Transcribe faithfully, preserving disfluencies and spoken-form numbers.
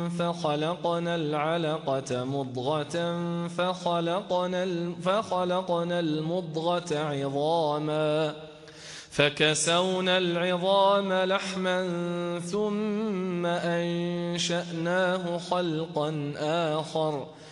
فخلقنا العلقة مضغة فخلقنا, فخلقنا المضغة عظاما فكسونا العظام لحما ثم أنشأناه خلقا آخر